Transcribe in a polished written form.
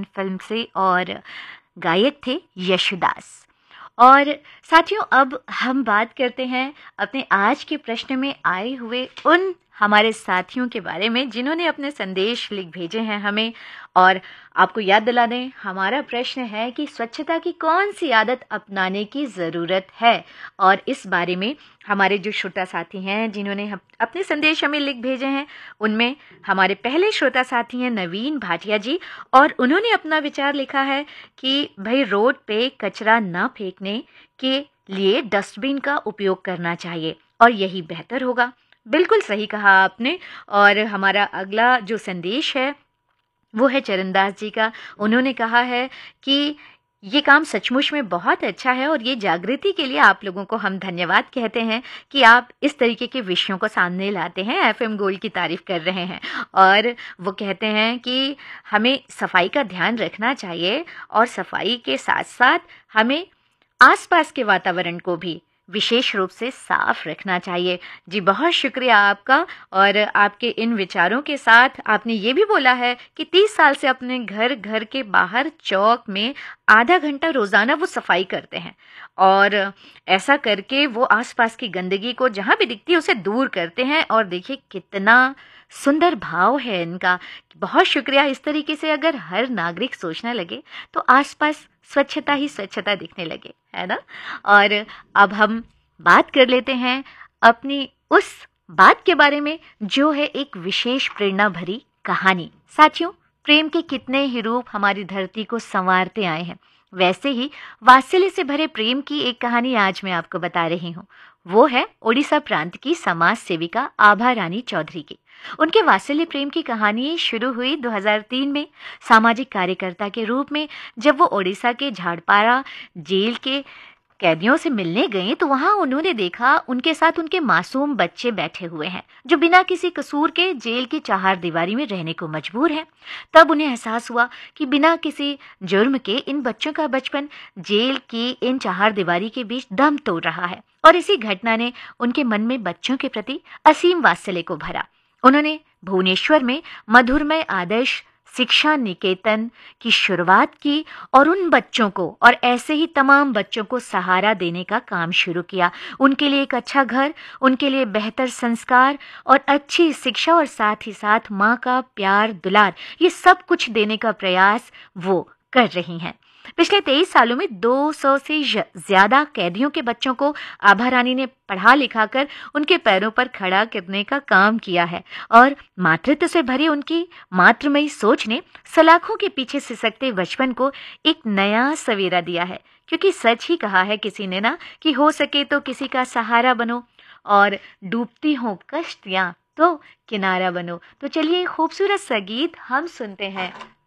Pathan film से और गायक थे यशुदास। और साथियों, अब हम बात करते हैं अपने आज के प्रश्न में आए हुए उन हमारे साथियों के बारे में जिन्होंने अपने संदेश लिख भेजे हैं हमें। और आपको याद दिला दें, हमारा प्रश्न है कि स्वच्छता की कौन सी आदत अपनाने की ज़रूरत है। और इस बारे में हमारे जो श्रोता साथी हैं जिन्होंने अपने संदेश हमें लिख भेजे हैं, उनमें हमारे पहले श्रोता साथी हैं नवीन भाटिया जी। और उन्होंने अपना विचार लिखा है कि भाई रोड पे कचरा ना फेंकने के लिए डस्टबिन का उपयोग करना चाहिए और यही बेहतर होगा। बिल्कुल सही कहा आपने। और हमारा अगला जो संदेश है वो है चरणदास जी का। उन्होंने कहा है कि ये काम सचमुच में बहुत अच्छा है और ये जागृति के लिए आप लोगों को हम धन्यवाद कहते हैं कि आप इस तरीके के विषयों को सामने लाते हैं, एफएम गोल्ड की तारीफ कर रहे हैं। और वो कहते हैं कि हमें सफाई का ध्यान रखना चाहिए और सफाई के साथ साथ हमें आसपास के वातावरण को भी विशेष रूप से साफ रखना चाहिए। जी बहुत शुक्रिया आपका। और आपके इन विचारों के साथ आपने ये भी बोला है कि 30 साल से अपने घर के बाहर चौक में आधा घंटा रोजाना वो सफाई करते हैं और ऐसा करके वो आसपास की गंदगी को जहाँ भी दिखती है उसे दूर करते हैं। और देखिए कितना सुंदर भाव है इनका। बहुत शुक्रिया। इस तरीके से अगर हर नागरिक सोचने लगे तो आसपास स्वच्छता ही स्वच्छता दिखने लगे, है ना। और अब हम बात कर लेते हैं अपनी उस बात के बारे में जो है एक विशेष प्रेरणा भरी कहानी। साथियों, प्रेम के कितने ही रूप हमारी धरती को संवारते आए हैं। वैसे ही वात्सल्य से भरे प्रेम की एक कहानी आज मैं आपको बता रही हूँ। वो है ओडिशा प्रांत की समाज सेविका आभा रानी चौधरी की। उनके वात्सल्य प्रेम की कहानी शुरू हुई 2003 में सामाजिक कार्यकर्ता के रूप में। जब वो ओडिशा के झाड़पारा जेल के कैदियों से मिलने गए तो वहां उन्होंने देखा उनके साथ उनके मासूम बच्चे बैठे हुए हैं जो बिना किसी कसूर के जेल की चारदीवारी में रहने को मजबूर हैं। तब उन्हें एहसास हुआ कि बिना किसी जुर्म के इन बच्चों का बचपन जेल की इन चारदीवारी के बीच दम तोड़ रहा है। और इसी घटना ने उनके मन में बच्चों के प्रति असीम वात्सल्य को भरा। उन्होंने भुवनेश्वर में मधुरमय आदर्श शिक्षा निकेतन की शुरुआत की और उन बच्चों को और ऐसे ही तमाम बच्चों को सहारा देने का काम शुरू किया। उनके लिए एक अच्छा घर, उनके लिए बेहतर संस्कार और अच्छी शिक्षा और साथ ही साथ माँ का प्यार दुलार, ये सब कुछ देने का प्रयास वो कर रही हैं। पिछले 23 सालों में 200 से ज्यादा कैदियों के बच्चों को आभा रानी ने पढ़ा लिखा कर उनके पैरों पर खड़ा करने का काम किया है। और मातृत्व से भरी उनकी मातृमयी सोच ने सलाखों के पीछे सिसकते बचपन को एक नया सवेरा दिया है। क्योंकि सच ही कहा है किसी ने ना कि हो सके तो किसी का सहारा बनो और डूबती हो कश्तियां तो किनारा बनो। तो चलिए खूबसूरत सा गीत हम सुनते हैं